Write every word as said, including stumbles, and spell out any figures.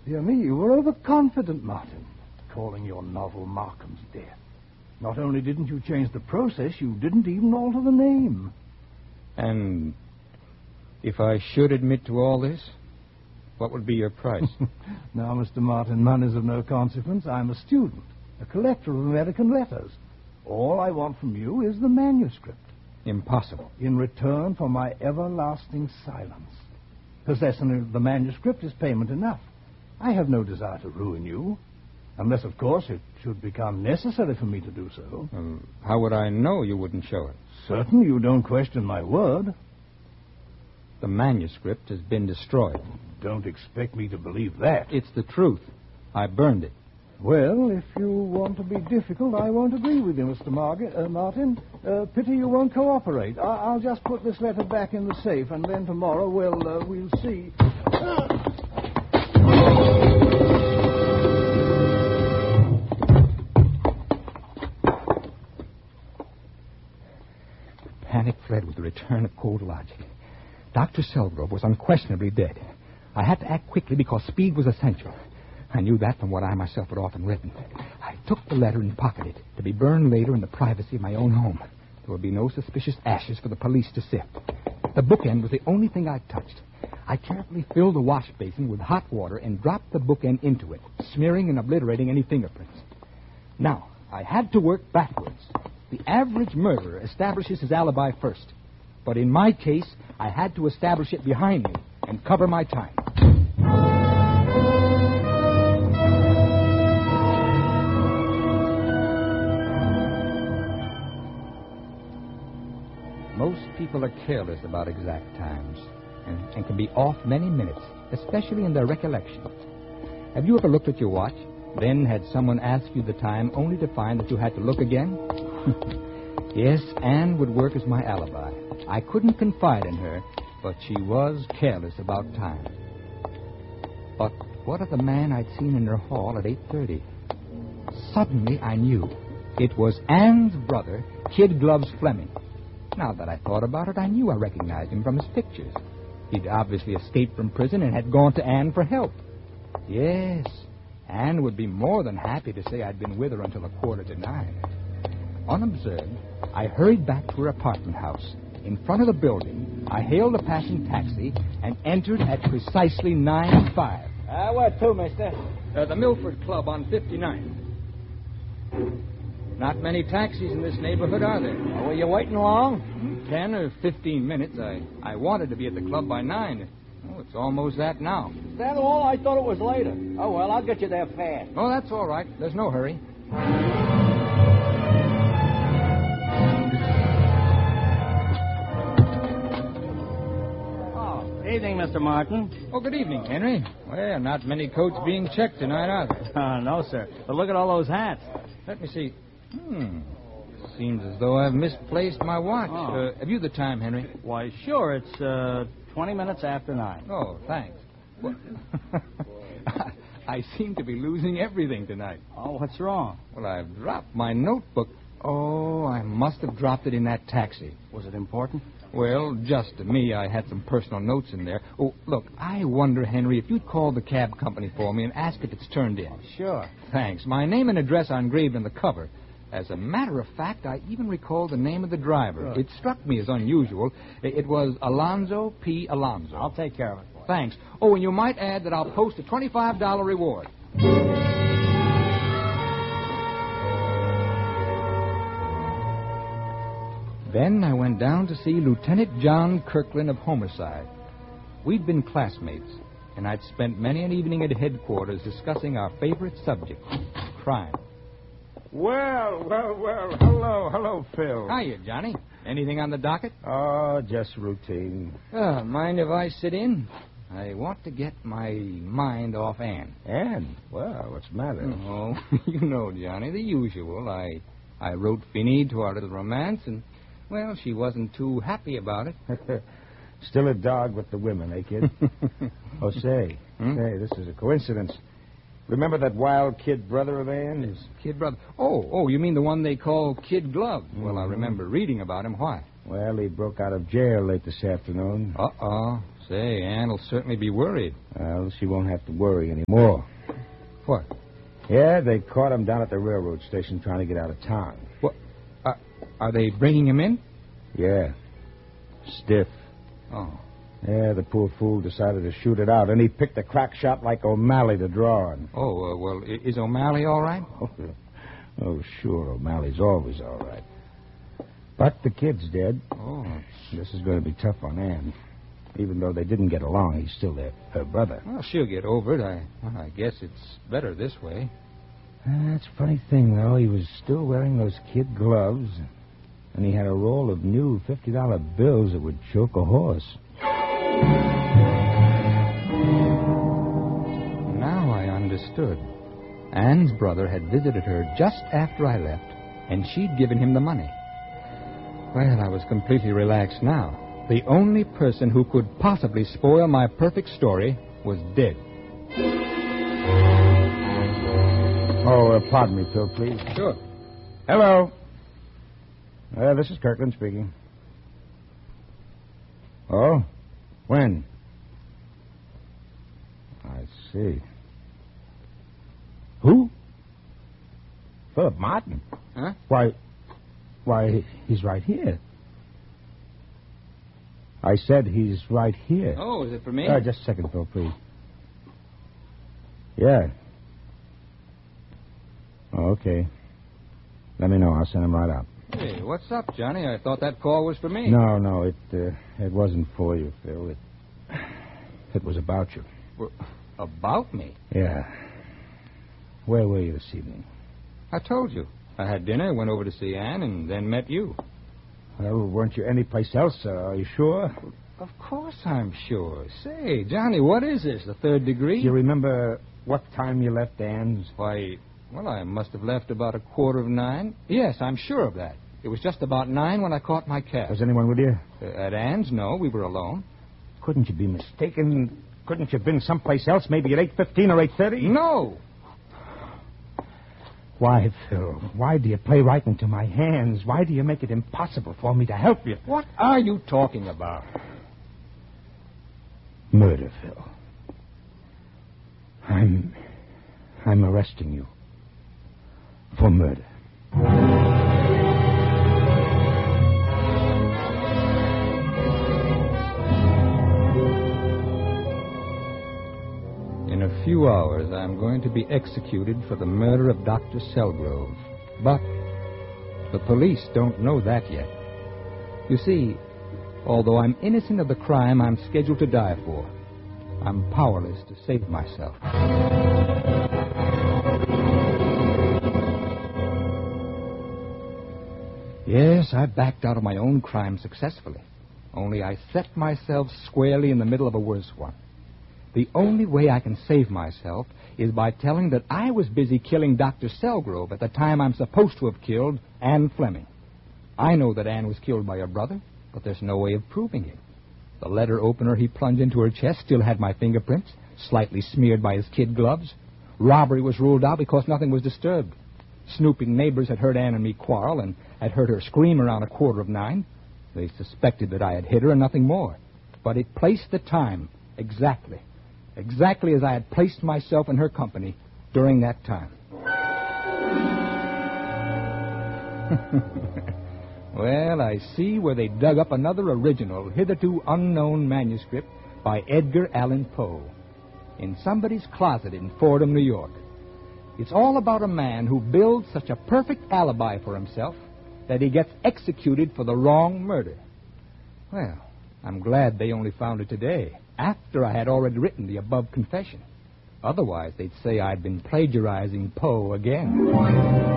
Dear me, you were overconfident, Martin, calling your novel Markham's Death. Not only didn't you change the process, you didn't even alter the name. And if I should admit to all this, what would be your price? Now, Mister Martin, money's of no consequence. I'm a student, a collector of American letters. All I want from you is the manuscript. Impossible. In return for my everlasting silence. Possessing the manuscript is payment enough. I have no desire to ruin you. Unless, of course, it should become necessary for me to do so. Um, how would I know you wouldn't show it? Certainly, you don't question my word. The manuscript has been destroyed. Don't expect me to believe that. It's the truth. I burned it. Well, if you want to be difficult, I won't agree with you, Mister Marg- uh, Martin. Uh, pity you won't cooperate. I- I'll just put this letter back in the safe, and then tomorrow we'll, uh, we'll see. Panic fled with the return of cold logic. Doctor Selgrove was unquestionably dead. I had to act quickly because speed was essential. I knew that from what I myself had often written. I took the letter and pocketed it to be burned later in the privacy of my own home. There would be no suspicious ashes for the police to sift. The bookend was the only thing I touched. I carefully filled the wash basin with hot water and dropped the bookend into it, smearing and obliterating any fingerprints. Now, I had to work backwards. The average murderer establishes his alibi first. But in my case, I had to establish it behind me and cover my time. Most people are careless about exact times and, and can be off many minutes, especially in their recollection. Have you ever looked at your watch, then had someone ask you the time only to find that you had to look again? Yes, Anne would work as my alibi. I couldn't confide in her, but she was careless about time. But what of the man I'd seen in her hall at eight thirty? Suddenly I knew. It was Anne's brother, Kid Gloves Fleming. Now that I thought about it, I knew I recognized him from his pictures. He'd obviously escaped from prison and had gone to Anne for help. Yes, Anne would be more than happy to say I'd been with her until a quarter to nine. Unobserved, I hurried back to her apartment house. In front of the building, I hailed a passing taxi and entered at precisely nine five. Uh, where to, mister? Uh, the Milford Club on fifty-nine. Not many taxis in this neighborhood, are there? Oh, were you waiting long? Ten or fifteen minutes. I, I wanted to be at the club by nine. Oh, it's almost that now. Is that all? I thought it was later. Oh, well, I'll get you there fast. Oh, that's all right. There's no hurry. Evening, Mister Martin. Oh, good evening, Henry. Well, not many coats being checked tonight, are there? Uh, no, sir. But look at all those hats. Let me see. Hmm. Seems as though I've misplaced my watch. Oh. Uh, have you the time, Henry? Why, sure. It's uh, twenty minutes after nine. Oh, thanks. Well, I seem to be losing everything tonight. Oh, what's wrong? Well, I've dropped my notebook. Oh, I must have dropped it in that taxi. Was it important? Well, just to me, I had some personal notes in there. Oh, look, I wonder, Henry, if you'd call the cab company for me and ask if it's turned in. Sure. Thanks. My name and address are engraved on the cover. As a matter of fact, I even recall the name of the driver. Good. It struck me as unusual. It was Alonzo P. Alonzo. I'll take care of it for you. Thanks. Oh, and you might add that I'll post a twenty-five dollars reward. Then I went down to see Lieutenant John Kirkland of Homicide. We'd been classmates, and I'd spent many an evening at headquarters discussing our favorite subject, crime. Well, well, well. Hello, hello, Phil. Hiya, Johnny. Anything on the docket? Oh, just routine. Uh, mind if I sit in? I want to get my mind off Anne. Anne? Well, what's the matter? Oh, you know, Johnny, the usual. I, I wrote Finney to our little romance, and... well, she wasn't too happy about it. Still a dog with the women, eh, kid? Oh, say. Hmm? Say, this is a coincidence. Remember that wild kid brother of Anne's? Kid brother. Oh, oh, you mean the one they call Kid Glove? Mm-hmm. Well, I remember reading about him. Why? Well, he broke out of jail late this afternoon. Uh-oh. Say, Ann will certainly be worried. Well, she won't have to worry anymore. What? Yeah, they caught him down at the railroad station trying to get out of town. What? Uh, are they bringing him in? Yeah. Stiff. Oh. Yeah, the poor fool decided to shoot it out, and he picked a crack shot like O'Malley to draw on. Oh, uh, well, i- is O'Malley all right? Oh, oh, sure, O'Malley's always all right. But the kid's dead. Oh. This is going to be tough on Ann. Even though they didn't get along, he's still their, her brother. Well, she'll get over it. I, well, I guess it's better this way. Uh, that's a funny thing, though. He was still wearing those kid gloves, and he had a roll of new fifty dollar bills that would choke a horse. Now I understood. Ann's brother had visited her just after I left, and she'd given him the money. Well, I was completely relaxed now. The only person who could possibly spoil my perfect story was dead. Oh, uh, pardon me, Phil, please. Sure. Hello. Uh, this is Kirkland speaking. Oh? When? I see. Who? Philip Martin? Huh? Why, why, he's right here. I said he's right here. Oh, is it for me? Uh, just a second, Phil, please. Yeah. Oh, okay. Let me know. I'll send him right out. Hey, what's up, Johnny? I thought that call was for me. No, no, it uh, it wasn't for you, Phil. It, it was about you. Well, about me? Yeah. Where were you this evening? I told you. I had dinner, went over to see Ann, and then met you. Well, weren't you anyplace else? Uh, are you sure? Of course I'm sure. Say, Johnny, what is this, the third degree? Do you remember what time you left Ann's? Why, well, I must have left about a quarter of nine. Yes, I'm sure of that. It was just about nine when I caught my cab. Was anyone with you? Uh, at Ann's, no, we were alone. Couldn't you be mistaken? Couldn't you have been someplace else, maybe at eight fifteen or eight thirty? No. Why, Phil? Why do you play right into my hands? Why do you make it impossible for me to help you? What are you talking about? Murder, Phil. I'm... I'm arresting you. For murder. In a few hours, I'm going to be executed for the murder of Doctor Selgrove. But the police don't know that yet. You see, although I'm innocent of the crime I'm scheduled to die for, I'm powerless to save myself. Yes, I backed out of my own crime successfully. Only I set myself squarely in the middle of a worse one. The only way I can save myself is by telling that I was busy killing Doctor Selgrove at the time I'm supposed to have killed Ann Fleming. I know that Ann was killed by her brother, but there's no way of proving it. The letter opener he plunged into her chest still had my fingerprints, slightly smeared by his kid gloves. Robbery was ruled out because nothing was disturbed. Snooping neighbors had heard Ann and me quarrel and had heard her scream around a quarter of nine. They suspected that I had hit her and nothing more. But it placed the time exactly, exactly as I had placed myself in her company during that time. Well, I see where they dug up another original, hitherto unknown manuscript by Edgar Allan Poe in somebody's closet in Fordham, New York. It's all about a man who builds such a perfect alibi for himself that he gets executed for the wrong murder. Well, I'm glad they only found it today, after I had already written the above confession. Otherwise, they'd say I'd been plagiarizing Poe again.